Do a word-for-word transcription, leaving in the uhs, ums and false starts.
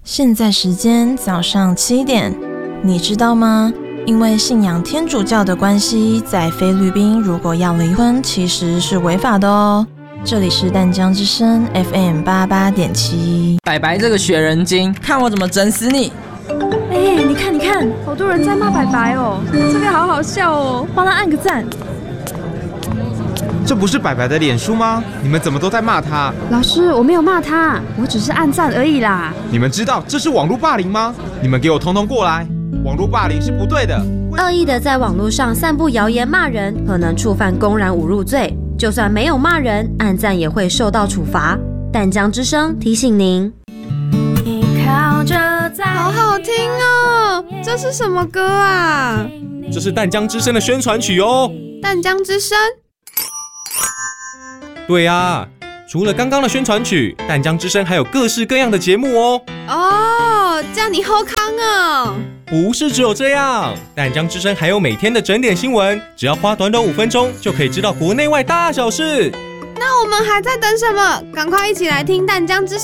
现在时间早上七点，你知道吗？因为信仰天主教的关系，在菲律宾如果要离婚，其实是违法的哦。这里是淡江之声 F M 八八点七。 白白这个学人精，看我怎么整死你！ 哎、欸，你看，你看，好多人在骂白白哦，这个好好笑哦，帮他按个赞。 这不是白白的脸书吗？你们怎么都在骂他？ 老师，我没有骂他，我只是按赞而已啦。 你们知道这是网络霸凌吗？你们给我统统过来！网络霸凌是不对的。 恶意的在网络上散布谣言骂人，可能触犯公然侮辱罪。就算没有骂人，按赞也会受到处罚。淡江之声提醒您。 好好听哦，这是什么歌啊？ 这是淡江之声的宣传曲哦。 淡江之声？ 对啊，除了刚刚的宣传曲，淡江之声还有各式各样的节目哦。 哦，这样你好康哦。 不是只有这样，淡江之声还有每天的整点新闻，只要花短短五分钟就可以知道国内外大小事。 那我们还在等什么？赶快一起来听淡江之声